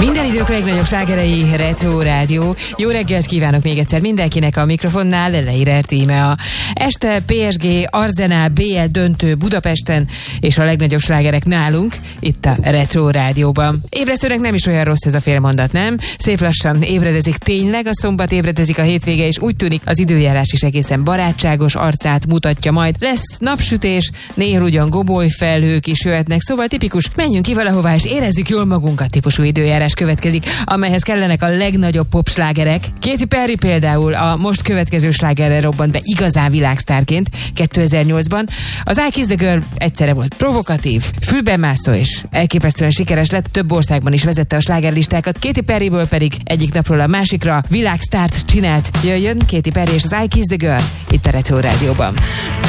Minden idők legnagyobb slágerei, Retro Rádió. Jó reggelt kívánok még egyszer mindenkinek, a mikrofonnál Leire Tímea. Este PSG Arsenal BL döntő Budapesten, és a legnagyobb slágerek nálunk, itt a Retro Rádióban. Ébresztőnek nem is olyan rossz ez a félmondat, nem? Szép lassan ébredezik tényleg a szombat, ébredezik a hétvége, és úgy tűnik, az időjárás is egészen barátságos arcát mutatja majd. Lesz napsütés, néha ugyan gomolyfelhők is jöhetnek, szóval tipikus, menjünk ki valahová és érezzük jól magunkat típusú időjárás következik, amelyhez kellenek a legnagyobb popslágerek. Katy Perry például a most következő slágerre robbant be igazán világsztárként 2008-ban. Az I Kiss the Girl egyszerre volt provokatív, fülbemászó és elképesztően sikeres lett, több országban is vezette a slágerlistákat. Katy Perryből pedig egyik napról a másikra világsztárt csinált. Jöjjön Katy Perry és az I Kiss the Girl itt a Retro Rádióban.